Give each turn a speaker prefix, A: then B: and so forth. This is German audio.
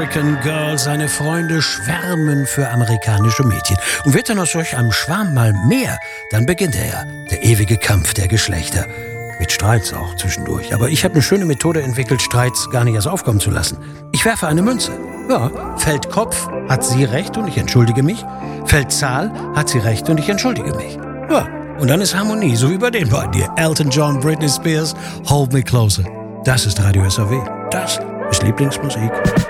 A: American Girl, seine Freunde schwärmen für amerikanische Mädchen. Und wird dann aus solch einem Schwarm mal mehr, dann beginnt er, der ewige Kampf der Geschlechter. Mit Streits auch zwischendurch. Aber ich habe eine schöne Methode entwickelt, Streits gar nicht erst aufkommen zu lassen. Ich werfe eine Münze. Ja, fällt Kopf, hat sie recht und ich entschuldige mich. Fällt Zahl, hat sie recht und ich entschuldige mich. Ja, und dann ist Harmonie, so wie bei den beiden hier. Elton John, Britney Spears, Hold Me Closer. Das ist Radio SAW. Das ist Lieblingsmusik.